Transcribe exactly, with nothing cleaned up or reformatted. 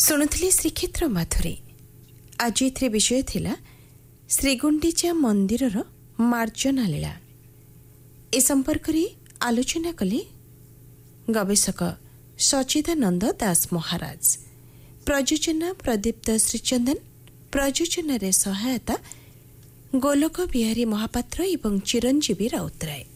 ଶୁଣୁଥିଲେ ଶ୍ରୀକ୍ଷେତ୍ର ମାଧୁରୀ। ଆଜି ଏଥିରେ ବିଷୟ ଥିଲା ଶ୍ରୀଗୁଣ୍ଡିଚା ମନ୍ଦିରର ମାର୍ଜନା ଲୀଳା। ଏ ସମ୍ପର୍କରେ ଆଲୋଚନା କଲେ ଗବେଷକ ସଚିଦାନନ୍ଦ ଦାସ ମହାରାଜ। ପ୍ରଯୋଜନା ପ୍ରଦୀପ୍ତ ଶ୍ରୀଚନ୍ଦନ। ପ୍ରଯୋଜନାରେ ସହାୟତା ଗୋଲକ ବିହାରୀ ମହାପାତ୍ର ଏବଂ ଚିରଞ୍ଜୀବୀ ରାଉତରାୟ।